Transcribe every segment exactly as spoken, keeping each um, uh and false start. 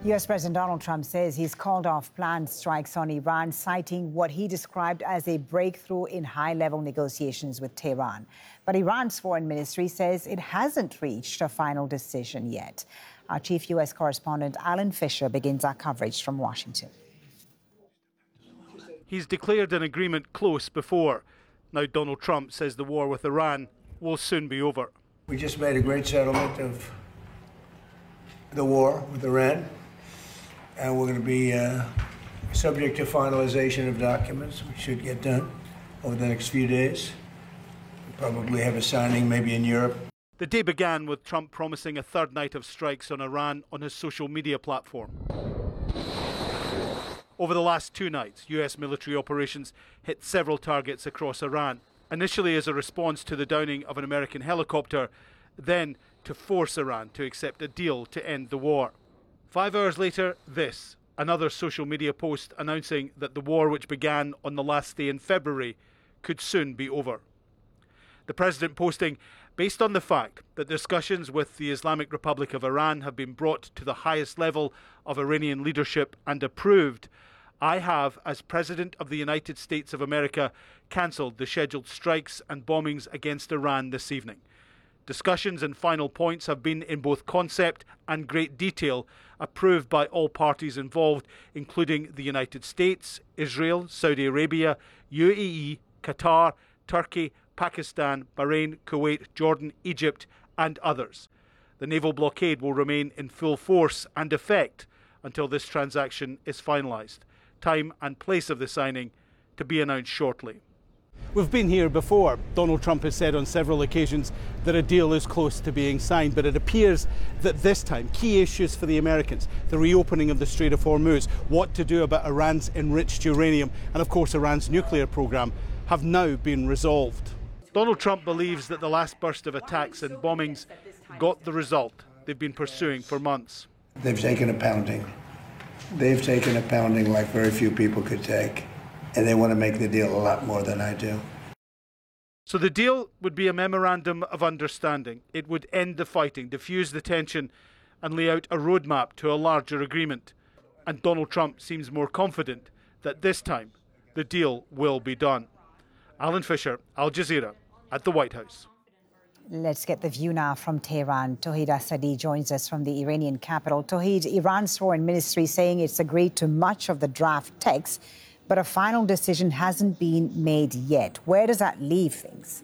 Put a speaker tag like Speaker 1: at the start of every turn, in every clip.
Speaker 1: U S President Donald Trump says he's called off planned strikes on Iran, citing what he described as a breakthrough in high-level negotiations with Tehran. But Iran's foreign ministry says it hasn't reached a final decision yet. Our chief U S correspondent, Alan Fisher, begins our coverage from Washington.
Speaker 2: He's declared an agreement close before. Now Donald Trump says the war with Iran will soon be over.
Speaker 3: We just made a great settlement of the war with Iran. And we're going to be uh, subject to finalization of documents, which should get done over the next few days. We'll probably have a signing maybe in Europe.
Speaker 2: The day began with Trump promising a third night of strikes on Iran on his social media platform. Over the last two nights, U S military operations hit several targets across Iran, initially as a response to the downing of an American helicopter, then to force Iran to accept a deal to end the war. Five hours later, this, another social media post announcing that the war, which began on the last day in February, could soon be over. The president posting, based on the fact that discussions with the Islamic Republic of Iran have been brought to the highest level of Iranian leadership and approved, I have, as President of the United States of America, cancelled the scheduled strikes and bombings against Iran this evening. Discussions and final points have been in both concept and great detail approved by all parties involved, including the United States, Israel, Saudi Arabia, U A E, Qatar, Turkey, Pakistan, Bahrain, Kuwait, Jordan, Egypt, and others. The naval blockade will remain in full force and effect until this transaction is finalised. Time and place of the signing to be announced shortly.
Speaker 4: We've been here before. Donald Trump has said on several occasions that a deal is close to being signed, but it appears that this time key issues for the Americans, the reopening of the Strait of Hormuz, what to do about Iran's enriched uranium, and of course Iran's nuclear program, have now been resolved.
Speaker 2: Donald Trump believes that the last burst of attacks and bombings got the result they've been pursuing for months.
Speaker 3: They've taken a pounding. They've taken a pounding like very few people could take. And they want to make the deal a lot more than I do.
Speaker 2: So the deal would be a memorandum of understanding. It would end the fighting, diffuse the tension, and lay out a roadmap to a larger agreement. And Donald Trump seems more confident that this time the deal will be done. Alan Fisher, Al Jazeera, at the White House.
Speaker 1: Let's get the view now from Tehran. Tauhid Asadi joins us from the Iranian capital. Tauhid, Iran's foreign ministry saying it's agreed to much of the draft text, but a final decision hasn't been made yet. Where does that leave things?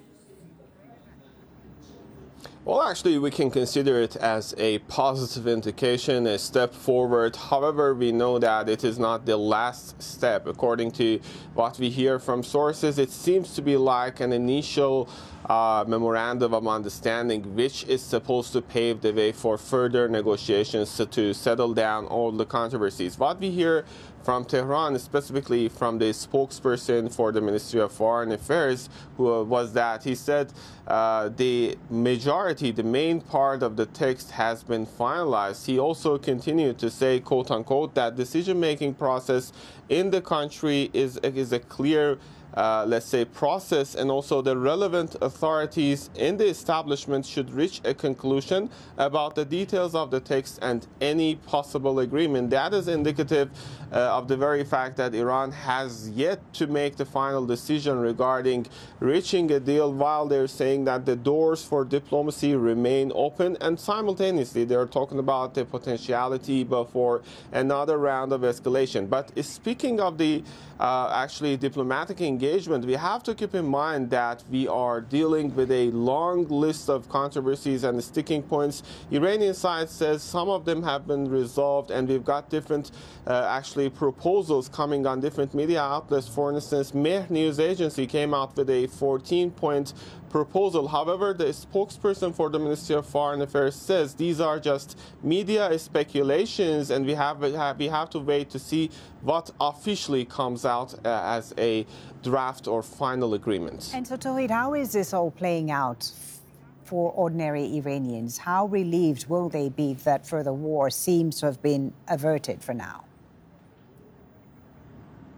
Speaker 5: Well, actually, we can consider it as a positive indication, a step forward. However, we know that it is not the last step. According to what we hear from sources, it seems to be like an initial uh, memorandum of understanding, which is supposed to pave the way for further negotiations to, to settle down all the controversies. What we hear from Tehran, specifically from the spokesperson for the Ministry of Foreign Affairs, who was that he said uh, the majority, the main part of the text has been finalized. He also continued to say, quote unquote, that decision-making process in the country is, is a clear Uh, let's say, process, and also the relevant authorities in the establishment should reach a conclusion about the details of the text and any possible agreement. That is indicative uh, of the very fact that Iran has yet to make the final decision regarding reaching a deal, while they're saying that the doors for diplomacy remain open, and simultaneously they're talking about the potentiality for another round of escalation. But speaking of the uh, actually diplomatic engagement, we have to keep in mind that we are dealing with a long list of controversies and sticking points. Iranian side says some of them have been resolved, and we've got different uh, actually proposals coming on different media outlets. For instance, Mehr News Agency came out with a fourteen point proposal. However, the spokesperson for the Ministry of Foreign Affairs says these are just media speculations, and we have we have to wait to see what officially comes out uh, as a draft or final agreement.
Speaker 1: And so, Tauhid, how is this all playing out for ordinary Iranians? How relieved will they be that further war seems to have been averted for now?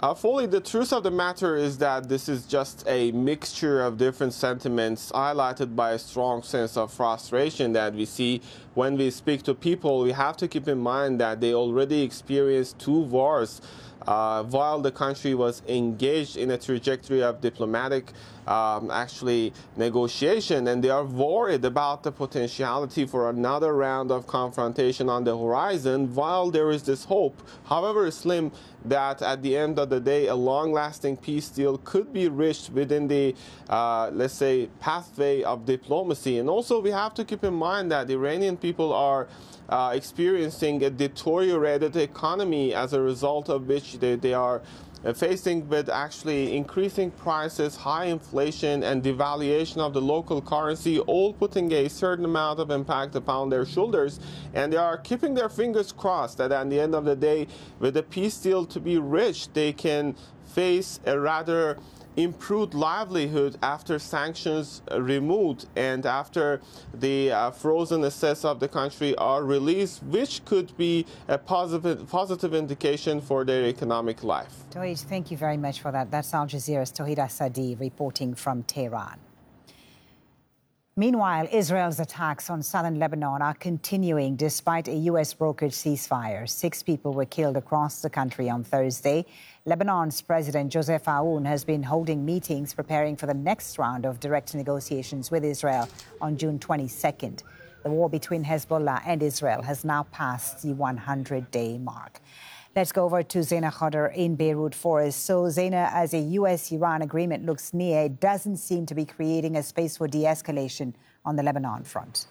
Speaker 5: Uh, Foley, the truth of the matter is that this is just a mixture of different sentiments highlighted by a strong sense of frustration that we see when we speak to people. We have to keep in mind that they already experienced two wars uh, while the country was engaged in a trajectory of diplomatic um, actually negotiation, and they are worried about the potentiality for another round of confrontation on the horizon while there is this hope, however slim, that at the end of the day a long-lasting peace deal could be reached within the, uh, let's say, pathway of diplomacy. And also we have to keep in mind that the Iranian people are uh, experiencing a deteriorated economy, as a result of which they, they are Uh, facing with actually increasing prices, high inflation, and devaluation of the local currency, all putting a certain amount of impact upon their shoulders. And they are keeping their fingers crossed that at the end of the day, with a peace deal to be reached, they can face a rather improved livelihood after sanctions uh, removed and after the uh, frozen assets of the country are released, which could be a positive, positive indication for their economic life.
Speaker 1: Tauhid, thank you very much for that. That's Al Jazeera's Tauhid Asadi reporting from Tehran. Meanwhile, Israel's attacks on southern Lebanon are continuing despite a U S brokered ceasefire. Six people were killed across the country on Thursday. Lebanon's President Joseph Aoun has been holding meetings preparing for the next round of direct negotiations with Israel on June twenty-second. The war between Hezbollah and Israel has now passed the hundred-day mark. Let's go over to Zaina Khodr in Beirut for us. So, Zaina, as a U S Iran agreement looks near, it doesn't seem to be creating a space for de-escalation on the Lebanon front.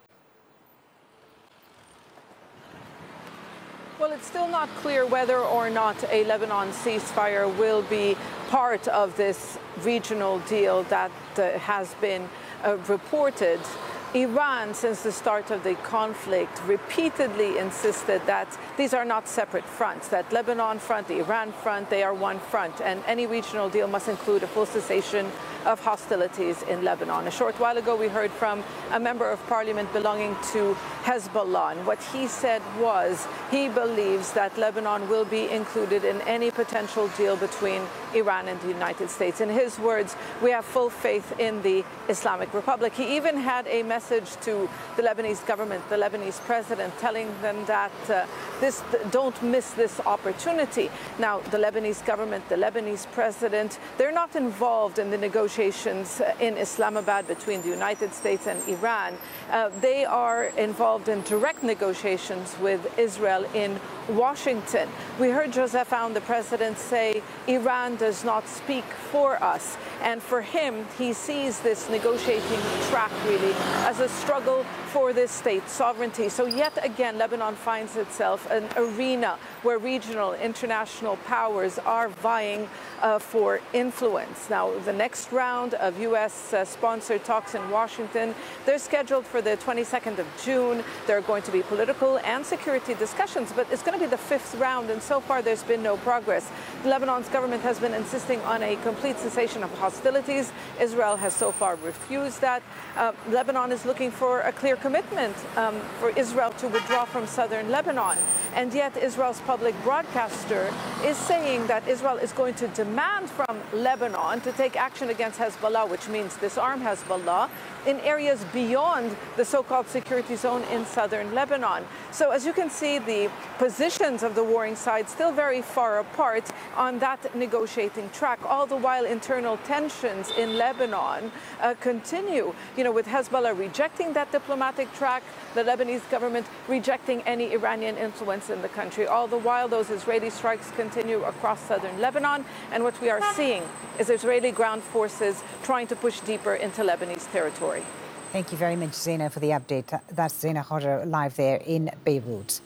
Speaker 6: Well, it's still not clear whether or not a Lebanon ceasefire will be part of this regional deal that uh, has been uh, reported. Iran, since the start of the conflict, repeatedly insisted that these are not separate fronts, that Lebanon front, the Iran front, they are one front, and any regional deal must include a full cessation of hostilities in Lebanon. A short while ago, we heard from a member of parliament belonging to Hezbollah, and what he said was he believes that Lebanon will be included in any potential deal between Iran and the United States. In his words, we have full faith in the Islamic Republic. He even had a message to the Lebanese government, the Lebanese president, telling them that uh, this don't miss this opportunity. Now, the Lebanese government, the Lebanese president, they're not involved in the negotiations in Islamabad between the United States and Iran. Uh, they are involved in direct negotiations with Israel in Washington. We heard Joseph Aoun, the president, say Iran does not speak for us. And for him, he sees this negotiating track really as a struggle for this state's sovereignty. So yet again, Lebanon finds itself an arena where regional, international powers are vying uh, for influence. Now, the next round of U S-sponsored uh, talks in Washington, they're scheduled for the twenty-second of June. There are going to be political and security discussions, but it's going to be the fifth round, and so far there's been no progress. Lebanon's government has been insisting on a complete cessation of hostilities. Israel has so far refused that. Uh, Lebanon is looking for a clear commitment um, for Israel to withdraw from southern Lebanon. And yet Israel's public broadcaster is saying that Israel is going to demand from Lebanon to take action against Hezbollah, which means disarm Hezbollah, in areas beyond the so-called security zone in southern Lebanon. So as you can see, the positions of the warring sides still very far apart on that negotiating track, all the while internal tensions in Lebanon uh, continue. You know, with Hezbollah rejecting that diplomatic track, the Lebanese government rejecting any Iranian influence in the country. All the while, those Israeli strikes continue across southern Lebanon. And what we are seeing is Israeli ground forces trying to push deeper into Lebanese territory.
Speaker 1: Thank you very much, Zaina, for the update. That's Zaina Khodr live there in Beirut.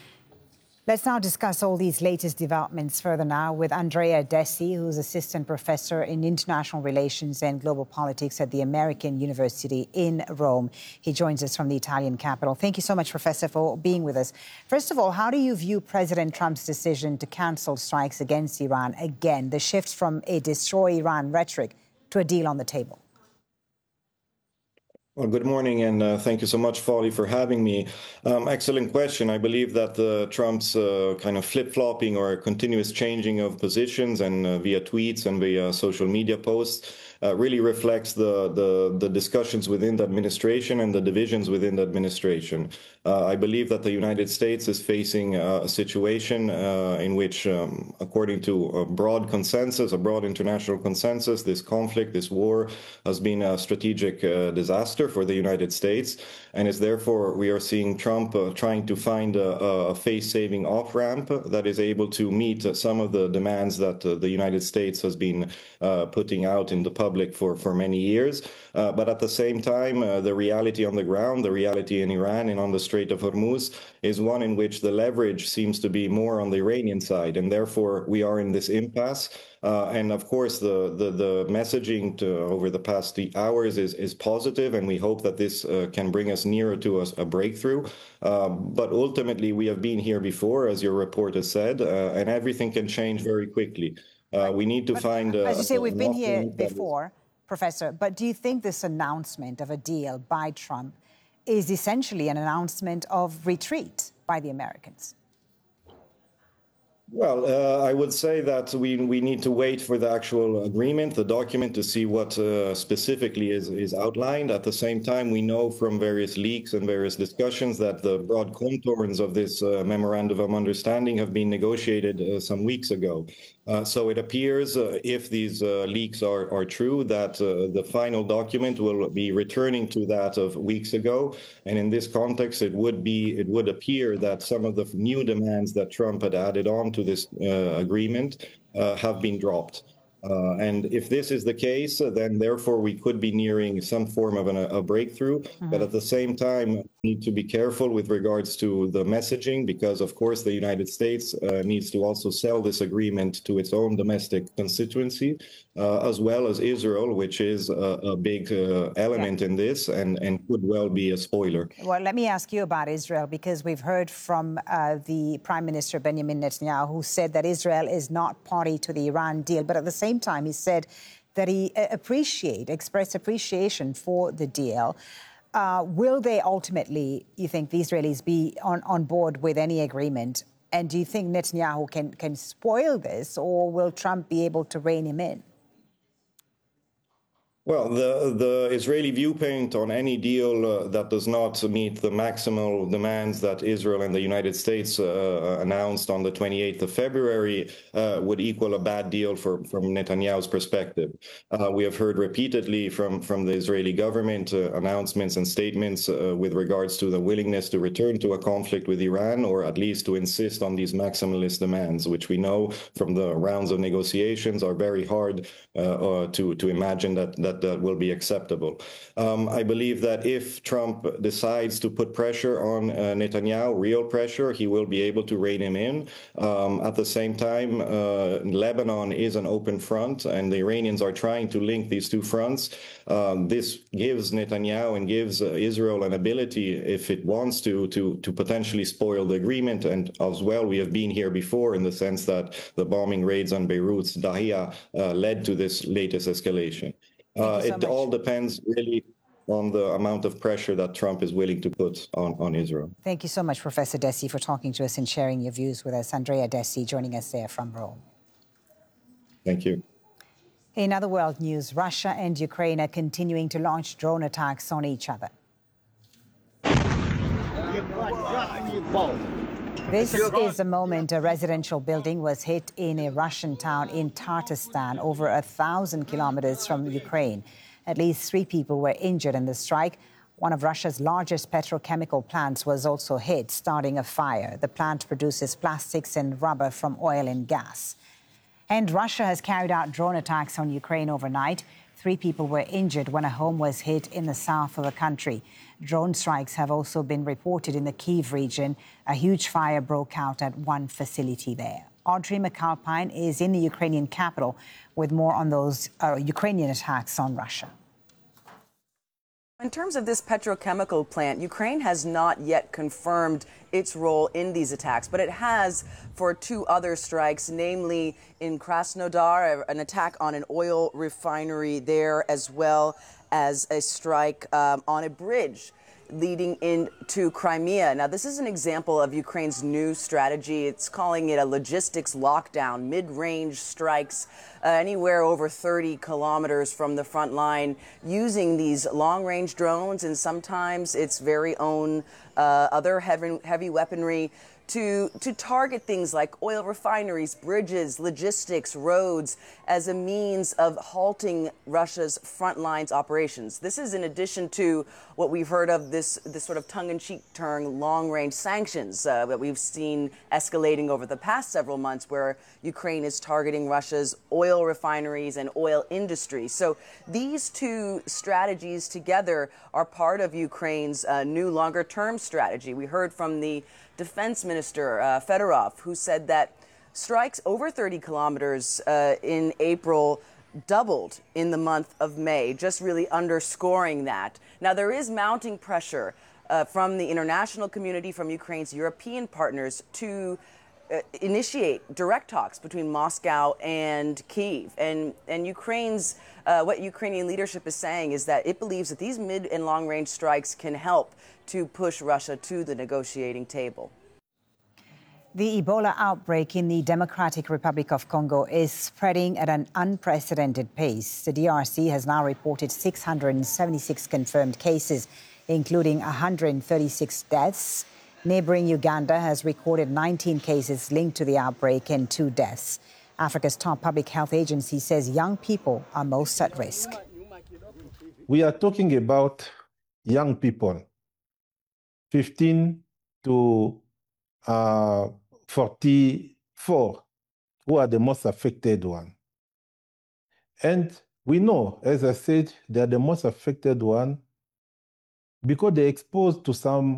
Speaker 1: Let's now discuss all these latest developments further now with Andrea Desi, who's Assistant Professor in International Relations and Global Politics at the American University in Rome. He joins us from the Italian capital. Thank you so much, Professor, for being with us. First of all, how do you view President Trump's decision to cancel strikes against Iran again, the shift from a destroy Iran rhetoric to a deal on the table?
Speaker 7: Well, good morning, and uh, thank you so much, Folly, for having me. Um, excellent question. I believe that uh, Trump's uh, kind of flip-flopping or continuous changing of positions and uh, via tweets and via social media posts uh, really reflects the, the, the discussions within the administration and the divisions within the administration. Uh, I believe that the United States is facing uh, a situation uh, in which, um, according to a broad consensus, a broad international consensus, this conflict, this war has been a strategic uh, disaster for the United States, and is therefore we are seeing Trump uh, trying to find a, a face-saving off-ramp that is able to meet uh, some of the demands that uh, the United States has been uh, putting out in the public for, for many years. Uh, but at the same time, uh, the reality on the ground, the reality in Iran and on the Strait of Hormuz is one in which the leverage seems to be more on the Iranian side, and therefore we are in this impasse. Uh, and of course, the the, the messaging to, over the past hours is, is positive, and we hope that this uh, can bring us nearer to a, a breakthrough. Uh, but ultimately, we have been here before, as your report has said, uh, and everything can change very quickly. Uh, we need to
Speaker 1: but,
Speaker 7: find. Uh,
Speaker 1: as you say, we've been here
Speaker 7: is...
Speaker 1: before, Professor. But do you think this announcement of a deal by Trump is essentially an announcement of retreat by the Americans?
Speaker 7: Well, uh, I would say that we we need to wait for the actual agreement, the document, to see what uh, specifically is, is outlined. At the same time, we know from various leaks and various discussions that the broad contours of this uh, memorandum of understanding have been negotiated uh, some weeks ago. Uh, so it appears, uh, if these uh, leaks are, are true, that uh, the final document will be returning to that of weeks ago. And in this context, it would be, it would appear that some of the new demands that Trump had added on to this uh, agreement uh, have been dropped. Uh, and if this is the case, uh, then therefore we could be nearing some form of an, a breakthrough. Mm-hmm. But at the same time, we need to be careful with regards to the messaging, because, of course, the United States uh, needs to also sell this agreement to its own domestic constituency, uh, as well as Israel, which is a, a big uh, element yeah. in this and, and could well be a spoiler.
Speaker 1: Well, let me ask you about Israel, because we've heard from uh, the Prime Minister Benjamin Netanyahu, who said that Israel is not party to the Iran deal, but at the same time, he said that he appreciate, expressed appreciation for the deal. Uh, will they ultimately, you think, the Israelis be on, on board with any agreement? And do you think Netanyahu can, can spoil this, or will Trump be able to rein him in?
Speaker 7: Well, the, the Israeli viewpoint on any deal uh, that does not meet the maximal demands that Israel and the United States uh, announced on the twenty-eighth of February uh, would equal a bad deal for, from Netanyahu's perspective. Uh, we have heard repeatedly from, from the Israeli government uh, announcements and statements uh, with regards to the willingness to return to a conflict with Iran, or at least to insist on these maximalist demands, which we know from the rounds of negotiations are very hard uh, uh, to, to imagine that, that that will be acceptable. Um, I believe that if Trump decides to put pressure on uh, Netanyahu, real pressure, he will be able to rein him in. Um, at the same time, uh, Lebanon is an open front, and the Iranians are trying to link these two fronts. Um, this gives Netanyahu and gives uh, Israel an ability, if it wants to, to, to potentially spoil the agreement. And as well, we have been here before in the sense that the bombing raids on Beirut's Dahia uh, led to this latest escalation. Uh, so it much. all depends really on the amount of pressure that Trump is willing to put on, on Israel.
Speaker 1: Thank you so much, Professor Dessy, for talking to us and sharing your views with us. Andrea Dessy joining us there from Rome.
Speaker 7: Thank you.
Speaker 1: In other world news, Russia and Ukraine are continuing to launch drone attacks on each other. This is the moment a residential building was hit in a Russian town in Tatarstan, over a thousand kilometers from Ukraine. At least three people were injured in the strike. One of Russia's largest petrochemical plants was also hit, starting a fire. The plant produces plastics and rubber from oil and gas. And Russia has carried out drone attacks on Ukraine overnight. Three people were injured when a home was hit in the south of the country. Drone strikes have also been reported in the Kyiv region. A huge fire broke out at one facility there. Audrey McAlpine is in the Ukrainian capital with more on those uh, Ukrainian attacks on Russia.
Speaker 8: In terms of this petrochemical plant, Ukraine has not yet confirmed its role in these attacks, but it has for two other strikes, namely in Krasnodar, an attack on an oil refinery there, as well as a strike um, on a bridge leading into Crimea. Now, this is an example of Ukraine's new strategy. It's calling it a logistics lockdown, mid-range strikes uh, anywhere over thirty kilometers from the front line, using these long-range drones and sometimes its very own uh, other heavy, heavy weaponry to to target things like oil refineries, bridges, logistics, roads, as a means of halting Russia's front lines operations. This is in addition to what we've heard of, this this sort of tongue-in-cheek term, long-range sanctions uh, that we've seen escalating over the past several months, where Ukraine is targeting Russia's oil refineries and oil industry. So these two strategies together are part of Ukraine's uh, new longer-term strategy. We heard from the Defense Minister uh, Fedorov, who said that strikes over thirty kilometers uh, in April doubled in the month of May, just really underscoring that. Now, there is mounting pressure uh, from the international community, from Ukraine's European partners, to uh, initiate direct talks between Moscow and Kyiv. And, and Ukraine's, uh, what Ukrainian leadership is saying is that it believes that these mid and long range strikes can help to push Russia to the negotiating table.
Speaker 1: The Ebola outbreak in the Democratic Republic of Congo is spreading at an unprecedented pace. The D R C has now reported six hundred seventy-six confirmed cases, including one hundred thirty-six deaths. Neighboring Uganda has recorded nineteen cases linked to the outbreak and two deaths. Africa's top public health agency says young people are most at risk.
Speaker 9: We are talking about young people, fifteen to uh, forty-four, who are the most affected one. And we know, as I said, they are the most affected one because they're exposed to some